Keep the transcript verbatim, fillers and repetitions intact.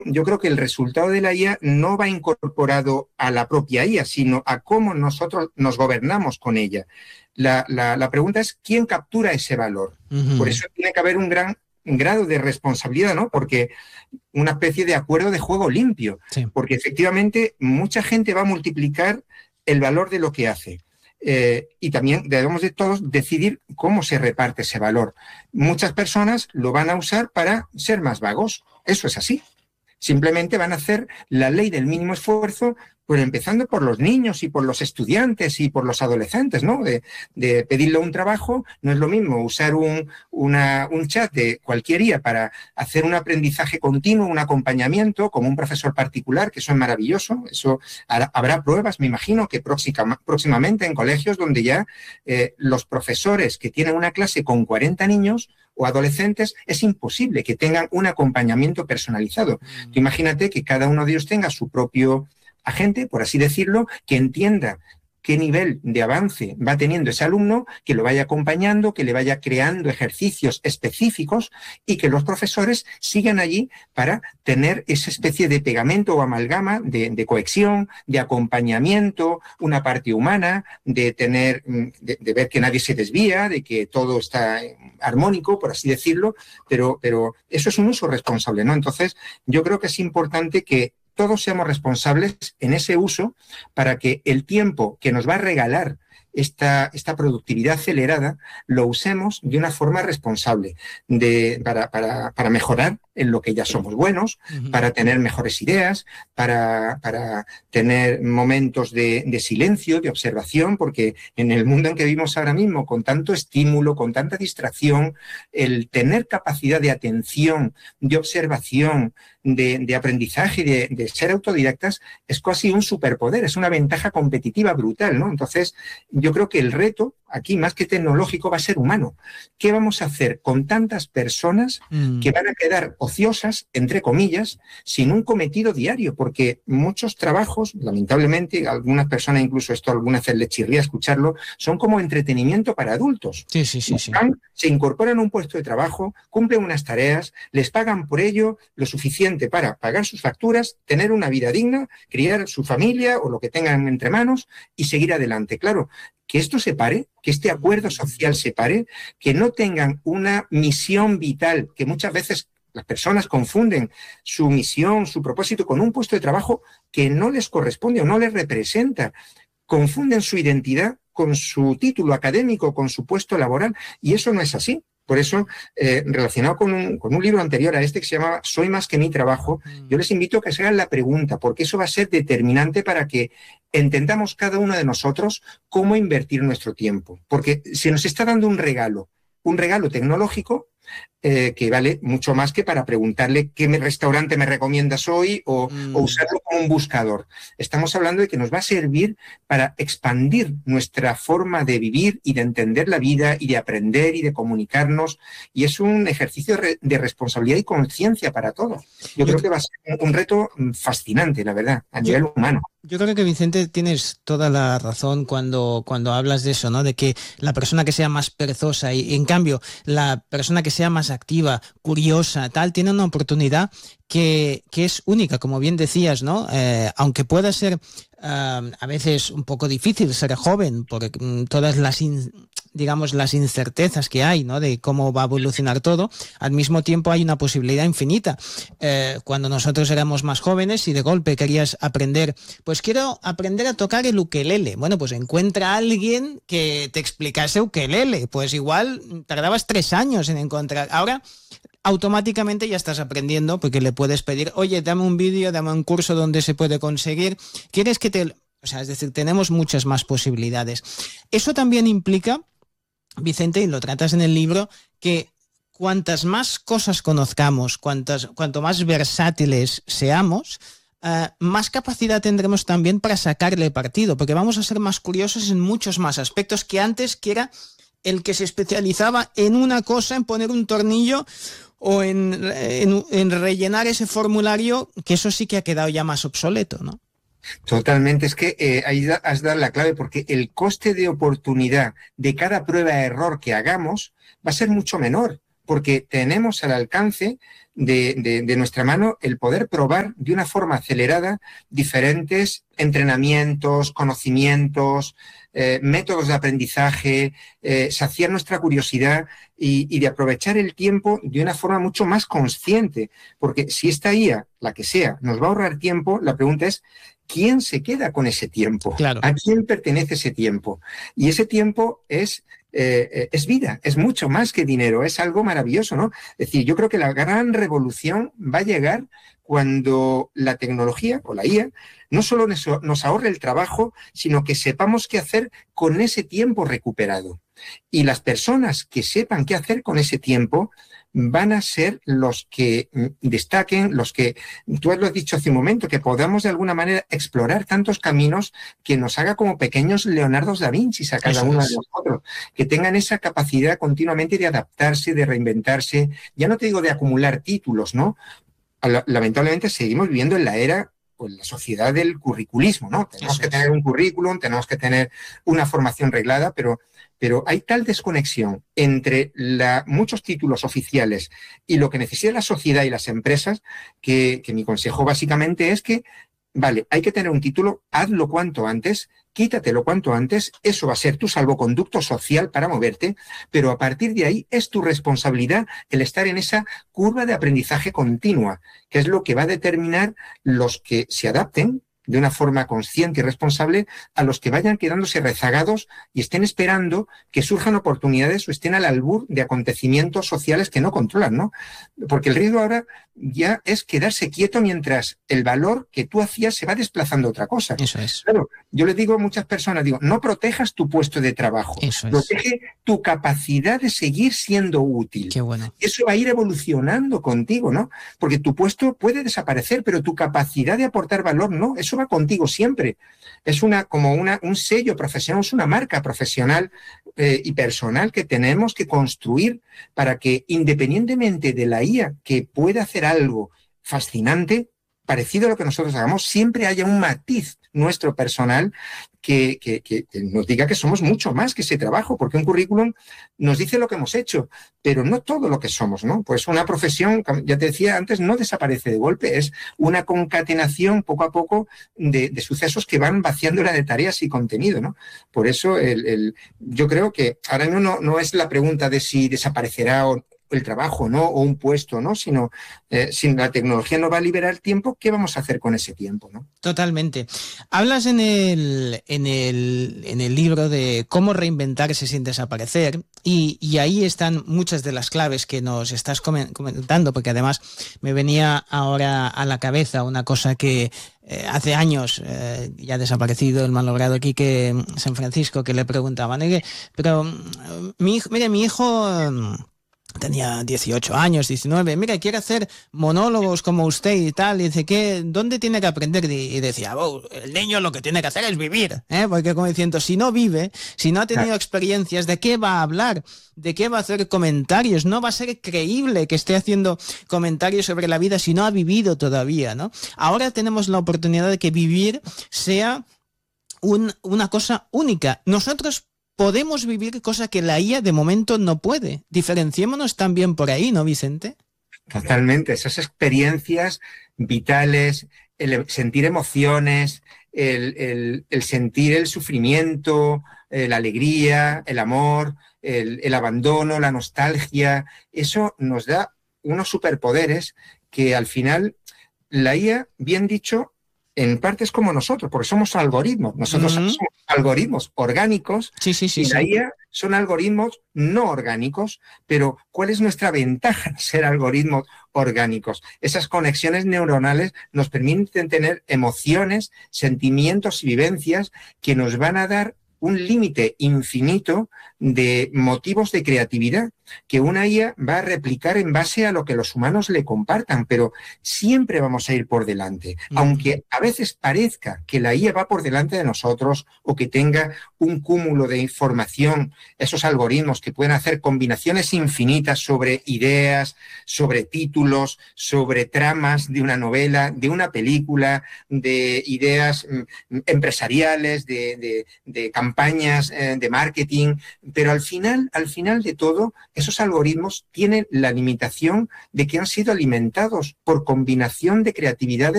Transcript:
yo creo que el resultado de la I A no va incorporado a la propia I A, sino a cómo nosotros nos gobernamos con ella. La, la, la pregunta es ¿quién captura ese valor? Uh-huh. Por eso tiene que haber un gran grado de responsabilidad, ¿no? Porque una especie de acuerdo de juego limpio, sí. Porque efectivamente mucha gente va a multiplicar el valor de lo que hace. Eh, y también debemos de todos decidir cómo se reparte ese valor. Muchas personas lo van a usar para ser más vagos. Eso es así. Simplemente van a hacer la ley del mínimo esfuerzo, pues empezando por los niños y por los estudiantes y por los adolescentes, ¿no? De, de pedirle un trabajo, no es lo mismo usar un, una, un chat de cualquier I A para hacer un aprendizaje continuo, un acompañamiento, como un profesor particular, que eso es maravilloso. Eso habrá pruebas, me imagino, que próxima, próximamente en colegios donde ya eh, los profesores que tienen una clase con cuarenta niños o adolescentes, es imposible que tengan un acompañamiento personalizado. Mm. Tú imagínate que cada uno de ellos tenga su propio agente, por así decirlo, que entienda qué nivel de avance va teniendo ese alumno, que lo vaya acompañando, que le vaya creando ejercicios específicos y que los profesores sigan allí para tener esa especie de pegamento o amalgama de, de cohesión, de acompañamiento, una parte humana, de tener, de, de ver que nadie se desvía, de que todo está armónico, por así decirlo, pero, pero eso es un uso responsable, ¿no? Entonces, yo creo que es importante que todos seamos responsables en ese uso para que el tiempo que nos va a regalar esta, esta productividad acelerada lo usemos de una forma responsable de, para, para, para mejorar en lo que ya somos buenos, uh-huh. Para tener mejores ideas, para, para tener momentos de, de silencio, de observación, porque en el mundo en que vivimos ahora mismo, con tanto estímulo, con tanta distracción, el tener capacidad de atención, de observación, de, de aprendizaje, de, de ser autodidactas, es casi un superpoder, es una ventaja competitiva brutal, ¿no? Entonces, yo creo que el reto aquí, más que tecnológico, va a ser humano. ¿Qué vamos a hacer con tantas personas mm. que van a quedar ociosas, entre comillas, sin un cometido diario? Porque muchos trabajos, lamentablemente, algunas personas, incluso esto algunas veces les chirría escucharlo, son como entretenimiento para adultos. Sí, sí, sí, sí. Van, se incorporan a un puesto de trabajo, cumplen unas tareas, les pagan por ello lo suficiente para pagar sus facturas, tener una vida digna, criar su familia o lo que tengan entre manos y seguir adelante. Claro, que esto se pare, que este acuerdo social se pare, que no tengan una misión vital, que muchas veces las personas confunden su misión, su propósito con un puesto de trabajo que no les corresponde o no les representa. Confunden su identidad con su título académico, con su puesto laboral, y eso no es así. Por eso, eh, relacionado con un, con un libro anterior a este que se llama Soy más que mi trabajo, yo les invito a que se hagan la pregunta, porque eso va a ser determinante para que entendamos cada uno de nosotros cómo invertir nuestro tiempo. Porque se nos está dando un regalo, un regalo tecnológico eh, que vale mucho más que para preguntarle qué restaurante me recomiendas hoy o, mm. o usarlo como un buscador. Estamos hablando de que nos va a servir para expandir nuestra forma de vivir y de entender la vida y de aprender y de comunicarnos, y es un ejercicio de responsabilidad y conciencia para todos. Yo, Yo creo que va a ser un reto fascinante, la verdad, a nivel Yo... humano. Yo creo que, Vicente, tienes toda la razón cuando, cuando hablas de eso, ¿no? De que la persona que sea más perezosa y, en cambio, la persona que sea más activa, curiosa, tal, tiene una oportunidad que, que es única, como bien decías, ¿no? Eh, aunque pueda ser uh, a veces un poco difícil ser joven, por um, todas las, in, digamos, las incertezas que hay, ¿no? De cómo va a evolucionar todo, al mismo tiempo hay una posibilidad infinita. Eh, cuando nosotros éramos más jóvenes y de golpe querías aprender, pues quiero aprender a tocar el ukelele. Bueno, pues encuentra a alguien que te explicase ukelele. Pues igual tardabas tres años en encontrar. Ahora automáticamente ya estás aprendiendo porque le puedes pedir, oye, dame un vídeo, dame un curso donde se puede conseguir. ¿Quieres que te...? O sea, es decir, tenemos muchas más posibilidades. Eso también implica, Vicente, y lo tratas en el libro, que cuantas más cosas conozcamos, cuantas, cuanto más versátiles seamos, Uh, más capacidad tendremos también para sacarle partido, porque vamos a ser más curiosos en muchos más aspectos que antes, que era el que se especializaba en una cosa, en poner un tornillo o en, en, en rellenar ese formulario, que eso sí que ha quedado ya más obsoleto, ¿no? Totalmente, es que eh, ahí has dado la clave, porque el coste de oportunidad de cada prueba de error que hagamos va a ser mucho menor. porque tenemos al alcance de, de, de nuestra mano el poder probar de una forma acelerada diferentes entrenamientos, conocimientos, eh, métodos de aprendizaje, eh, saciar nuestra curiosidad y, y de aprovechar el tiempo de una forma mucho más consciente. Porque si esta I A, la que sea, nos va a ahorrar tiempo, la pregunta es, ¿quién se queda con ese tiempo? Claro. ¿A quién pertenece ese tiempo? Y ese tiempo es, eh, es vida, es mucho más que dinero, es algo maravilloso, ¿no? Es decir, yo creo que la gran revolución va a llegar cuando la tecnología o la I A no solo nos, nos ahorre el trabajo, sino que sepamos qué hacer con ese tiempo recuperado. Y las personas que sepan qué hacer con ese tiempo van a ser los que destaquen, los que, tú lo has dicho hace un momento, que podamos de alguna manera explorar tantos caminos que nos haga como pequeños Leonardos da Vinci a cada uno de nosotros, que tengan esa capacidad continuamente de adaptarse, de reinventarse, ya no te digo de acumular títulos, ¿no? Lamentablemente seguimos viviendo en la era, pues, la sociedad del curriculismo, ¿no? Tenemos Eso que es. tener un currículum, tenemos que tener una formación reglada, pero Pero hay tal desconexión entre la, muchos títulos oficiales y lo que necesita la sociedad y las empresas que, que mi consejo básicamente es que, vale, hay que tener un título, hazlo cuanto antes, quítatelo cuanto antes, eso va a ser tu salvoconducto social para moverte, pero a partir de ahí es tu responsabilidad el estar en esa curva de aprendizaje continua, que es lo que va a determinar los que se adapten de una forma consciente y responsable a los que vayan quedándose rezagados y estén esperando que surjan oportunidades o estén al albur de acontecimientos sociales que no controlan, ¿no? Porque el riesgo ahora ya es quedarse quieto mientras el valor que tú hacías se va desplazando a otra cosa. Eso es. Claro, yo le digo a muchas personas, digo, no protejas tu puesto de trabajo, Eso es. protege tu capacidad de seguir siendo útil. Qué bueno. Eso va a ir evolucionando contigo, ¿no? Porque tu puesto puede desaparecer, pero tu capacidad de aportar valor no, eso va contigo siempre. Es una como una, un sello profesional, es una marca profesional eh, y personal que tenemos que construir para que, independientemente de la I A que pueda hacer algo fascinante, parecido a lo que nosotros hagamos, siempre haya un matiz nuestro personal que, que, que, que nos diga que somos mucho más que ese trabajo, porque un currículum nos dice lo que hemos hecho, pero no todo lo que somos, ¿no? Pues una profesión, ya te decía antes, no desaparece de golpe, es una concatenación poco a poco de, de sucesos que van vaciándola de tareas y contenido, ¿no? Por eso el, el, yo creo que ahora mismo no, no es la pregunta de si desaparecerá o el trabajo, ¿no? O un puesto, ¿no? Sino, eh, si la tecnología no va a liberar tiempo, ¿qué vamos a hacer con ese tiempo, ¿no? Totalmente. Hablas en el, en el, en el libro de cómo reinventarse sin desaparecer y, y ahí están muchas de las claves que nos estás comentando, porque además me venía ahora a la cabeza una cosa que eh, hace años eh, ya ha desaparecido el malogrado Quique San Francisco, que le preguntaban, pero mi hijo, mire, mi hijo tenía dieciocho años, diecinueve, mira, quiere hacer monólogos como usted y tal, y dice, ¿qué, ¿dónde tiene que aprender? Y decía, oh, el niño lo que tiene que hacer es vivir, ¿eh? Porque como diciendo, si no vive, si no ha tenido experiencias, ¿de qué va a hablar? ¿De qué va a hacer comentarios? No va a ser creíble que esté haciendo comentarios sobre la vida si no ha vivido todavía, ¿no? Ahora tenemos la oportunidad de que vivir sea un, una cosa única. Nosotros podemos vivir cosa que la I A de momento no puede. Diferenciémonos también por ahí, ¿no, Vicente? Totalmente. Esas experiencias vitales, el sentir emociones, el, el, el sentir el sufrimiento, eh, la alegría, el amor, el, el abandono, la nostalgia, eso nos da unos superpoderes que al final la I A, bien dicho, en parte es como nosotros, porque somos algoritmos. Nosotros uh-huh. somos algoritmos orgánicos sí, sí, sí, y la sí. I A son algoritmos no orgánicos, pero ¿cuál es nuestra ventaja en ser algoritmos orgánicos? Esas conexiones neuronales nos permiten tener emociones, sentimientos y vivencias que nos van a dar un límite infinito de motivos de creatividad que una I A va a replicar en base a lo que los humanos le compartan, pero siempre vamos a ir por delante. Mm. Aunque a veces parezca que la I A va por delante de nosotros o que tenga un cúmulo de información, esos algoritmos que pueden hacer combinaciones infinitas sobre ideas, sobre títulos, sobre tramas de una novela, de una película, de ideas mm, empresariales, de, de, de campañas eh, de marketing, pero al final, al final de todo, esos algoritmos tienen la limitación de que han sido alimentados por combinación de creatividades